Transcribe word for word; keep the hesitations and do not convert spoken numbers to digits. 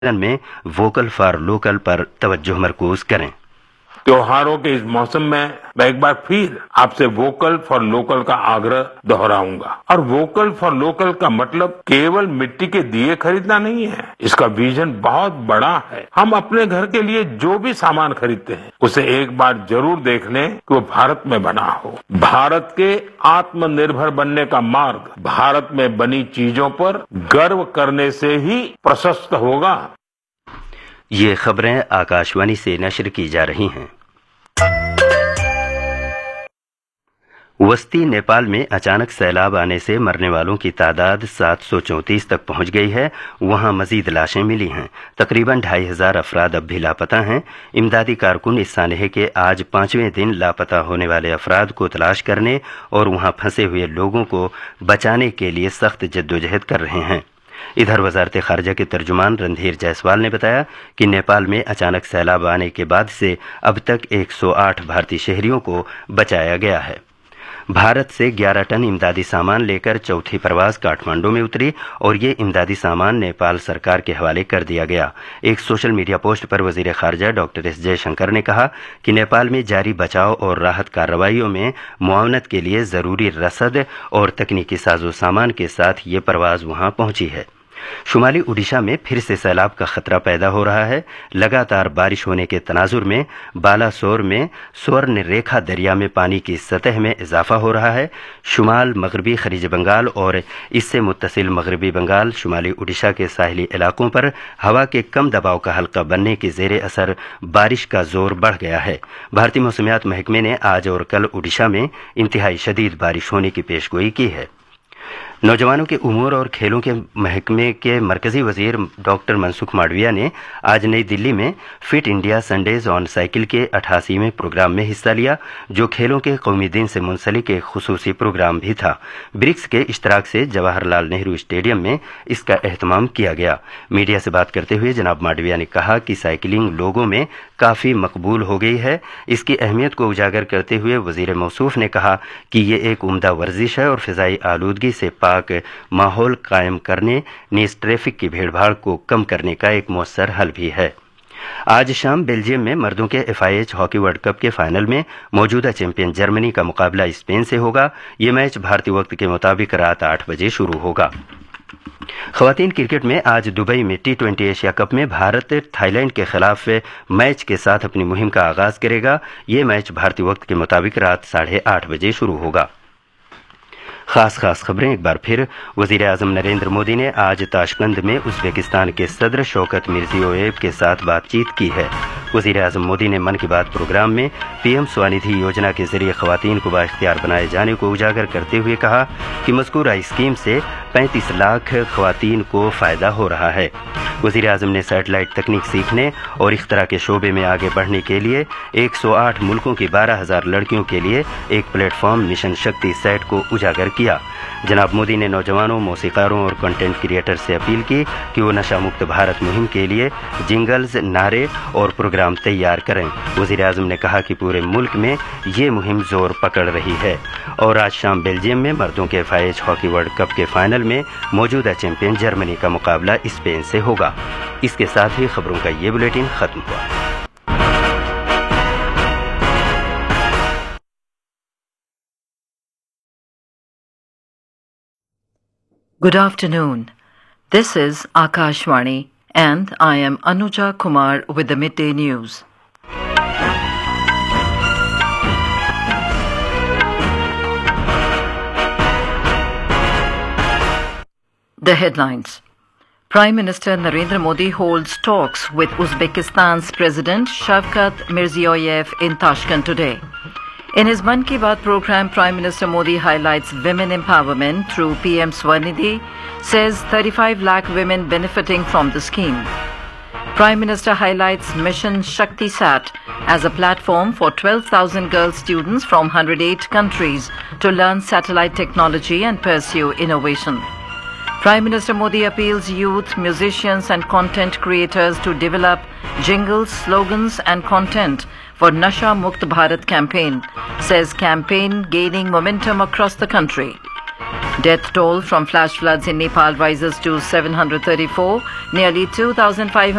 में vocal for local पर तवज्जो मरकूज करें। त्योहारों के इस मौसम में मैं एक बार फिर आपसे वोकल फॉर लोकल का आग्रह दोहराऊंगा। और वोकल फॉर लोकल का मतलब केवल मिट्टी के दिए खरीदना नहीं है, इसका विजन बहुत बड़ा है। हम अपने घर के लिए जो भी सामान खरीदते हैं उसे एक बार जरूर देख लें कि वो भारत में बना हो। भारत के आत्मनिर्भर बनने का मार्ग भारत में बनी चीजों पर गर्व करने से ही प्रशस्त होगा। ये खबरें आकाशवाणी से नशर की जा रही हैं। वस्ती नेपाल में अचानक सैलाब आने से मरने वालों की तादाद सात सौ चौंतीस तक पहुंच गई है। वहां मजीद लाशें मिली हैं। तकरीबन ढाई हजार अफराद अब भी लापता हैं। इमदादी कारकुन इस सानहे के आज पांचवें दिन लापता होने वाले अफराद को तलाश करने और वहां फंसे हुए लोगों को बचाने के लिए सख्त जद्दोजहद कर रहे हैं। इधर वजारत खारजा के तर्जुमान रणधीर जायसवाल ने बताया कि नेपाल में अचानक सैलाब आने के बाद से अब तक एक सौ आठ भारतीय शहरियों को बचाया गया है। भारत से ग्यारह टन इमदादी सामान लेकर चौथी प्रवास काठमांडू में उतरी और ये इमदादी सामान नेपाल सरकार के हवाले कर दिया गया। एक सोशल मीडिया पोस्ट पर वजीर खारजा डॉक्टर एस जयशंकर ने कहा कि नेपाल में जारी बचाव और राहत कार्रवाइयों में मुआवनत के लिए जरूरी रसद और तकनीकी साजो सामान के साथ ये परवाज वहां पहुंची है। शुमाली उड़ीसा में फिर से सैलाब का खतरा पैदा हो रहा है। लगातार बारिश होने के तनाजुर में बालासोर में स्वर्ण रेखा दरिया में पानी की सतह में इजाफा हो रहा है। शुमाल मगरबी खलीज बंगाल और इससे मुत्तसिल मगरबी बंगाल शुमाली उड़ीसा के साहिली इलाकों पर हवा के कम दबाव का हल्का बनने के जेर असर बारिश का जोर बढ़ गया है। भारतीय मौसमियात महकमे ने आज और कल उड़ीसा में इंतहाई शदीद बारिश होने की पेशगोई की है। नौजवानों के उमूर और खेलों के महकमे के मरकजी वजीर डॉक्टर मनसुख मांडविया ने आज नई दिल्ली में fit India Sundays on cycle के अठासीवें प्रोग्राम में हिस्सा लिया, जो खेलों के कौमी दिन से मुंसलिक एक खुसूसी प्रोग्राम भी था। ब्रिक्स के इश्तराक से जवाहरलाल नेहरू स्टेडियम में इसका एहतमाम किया गया। मीडिया से बात करते हुए जनाब मांडविया ने कहा कि साइकिलिंग लोगों में काफ़ी मकबूल हो गई है। इसकी अहमियत को उजागर करते हुए वजीर मौसूफ ने कहा कि ये एक उम्दा वर्जिश है और फ़िज़ाई आलूदगी से पाक माहौल कायम करने, नीज ट्रैफिक की भीड़भाड़ को कम करने का एक मौसर हल भी है। आज शाम बेल्जियम में मर्दों के F I H hockey world cup के फाइनल में मौजूदा चैंपियन जर्मनी का मुकाबला स्पेन से होगा। ये मैच भारतीय वक्त के मुताबिक रात आठ बजे शुरू होगा। खवातीन क्रिकेट में आज दुबई में टी ट्वेंटी एशिया कप में भारत थाईलैंड के खिलाफ मैच के साथ अपनी मुहिम का आगाज करेगा। ये मैच भारतीय वक्त के मुताबिक रात साढ़े आठ बजे शुरू होगा। खास खास खबरें एक बार फिर। वजीर आजम नरेंद्र मोदी ने आज ताशकंद में उज़्बेकिस्तान के सदर शौकत मिर्जियोयेव के साथ बातचीत की है। वजीर आजम मोदी ने मन की बात प्रोग्राम में पीएम स्वनिधि योजना के जरिए खवातीन को बाइख्तियार बनाए जाने को उजागर करते हुए कहा कि मज़कूरा स्कीम से पैंतीस लाख खवातीन को फ़ायदा हो रहा है। वज़ीर आज़म ने सैटेलाइट तकनीक सीखने और इख्तरा के शोबे में आगे बढ़ने के लिए एक सौ आठ मुल्कों की बारह हज़ार लड़कियों के लिए एक प्लेटफॉर्म मिशन शक्ति सेट को उजागर किया। जनाब मोदी ने नौजवानों, मौसीकारों और कंटेंट क्रिएटर से अपील की कि वो नशा मुक्त भारत मुहिम के लिए जिंगल्स, नारे और प्रोग्राम तैयार करें। वज़ीर आज़म ने कहा कि पूरे मुल्क में ये मुहिम जोर पकड़ रही है। और आज शाम बेल्जियम में मर्दों के F I H hockey world cup के फाइनल में मौजूदा चैंपियन जर्मनी का मुकाबला स्पेन से होगा। इसके साथ ही खबरों का ये बुलेटिन खत्म हुआ। Good afternoon. This is Akashvani and I am Anuja Kumar with the midday news. The headlines. Prime Minister Narendra Modi holds talks with Uzbekistan's President Shavkat Mirziyoyev in Tashkent today. In his Mann Ki Baat program, Prime Minister Modi highlights women empowerment through P M Swanidhi, says thirty-five lakh women benefiting from the scheme. Prime Minister highlights Mission Shakti Sat as a platform for twelve thousand girl students from one hundred eight countries to learn satellite technology and pursue innovation. Prime Minister Modi appeals youth, musicians and content creators to develop jingles, slogans and content for Nasha Mukt Bharat campaign, says campaign gaining momentum across the country. Death toll from flash floods in Nepal rises to seven hundred thirty-four. Nearly two thousand five hundred